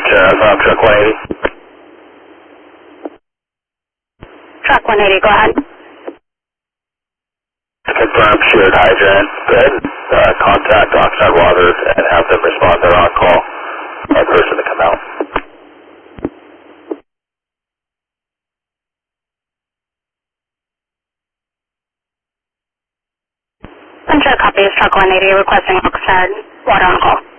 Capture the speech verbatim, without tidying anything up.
Sheriff, uh, truck one eighty. Truck one eighty, go ahead. Confirm shared hydrant. Go ahead and uh, contact Oxnard Water and have them respond to our call. Our person to come out. Central copies, truck one eighty requesting Oxnard Water on call.